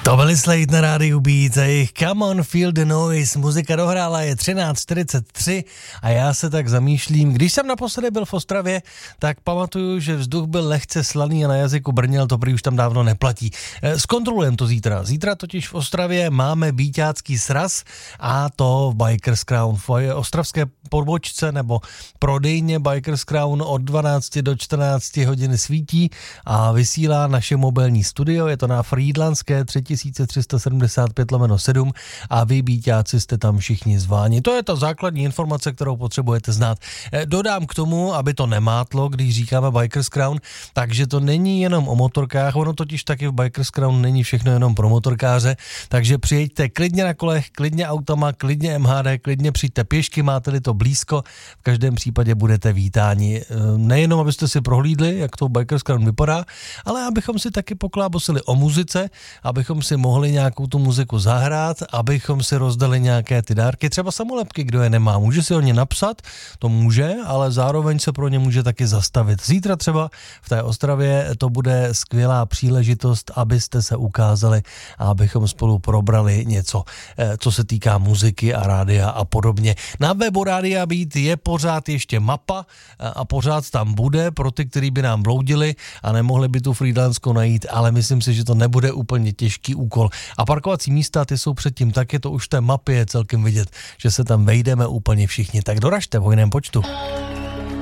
To byli Slade na rádiu Beat a jejich Come on, feel the noise. Muzika dohrála, je 13:43 a já se tak zamýšlím. Když jsem naposledy byl v Ostravě, tak pamatuju, že vzduch byl lehce slaný a na jazyku brněl, to prý už tam dávno neplatí. Zkontrolujeme to zítra. Zítra totiž v Ostravě máme bíťácký sraz a to v Bikers Crown. V ostravské pobočce nebo prodejně Bikers Crown od 12 do 14 hodin svítí a vysílá naše mobilní studio. Je to na Frýdlantské 3375/7 a vy bíťáci jste tam všichni zváni. To je ta základní informace, kterou potřebujete znát. Dodám k tomu, aby to nemátlo, když říkáme Bikers Crown, takže to není jenom o motorkách, ono totiž taky v Bikers Crown není všechno jenom pro motorkáře, takže přijeďte klidně na kolech, klidně autama, klidně MHD, klidně přijďte pěšky, máte-li to blízko, v každém případě budete vítáni. Nejenom, abyste si prohlídli, jak to Bikers Crown vypadá, ale abychom si taky poklábosili o muzice, abychom si mohli nějakou tu muziku zahrát, abychom si rozdali nějaké ty dárky, třeba samolepky, kdo je nemá. Může si o ně napsat, to může, ale zároveň se pro ně může taky zastavit. Zítra třeba v té Ostravě to bude skvělá příležitost, abyste se ukázali a abychom spolu probrali něco, co se týká muziky a rádia a podobně. Na webu Rádia Beat je pořád ještě mapa a pořád tam bude pro ty, kteří by nám bloudili a nemohli by tu Frýdlantskou najít, ale myslím si, že to nebude úplně těžký úkol. A parkovací místa, ty jsou předtím taky, to už v té mapě je celkem vidět, že se tam vejdeme úplně všichni. Tak doražte v hojném počtu.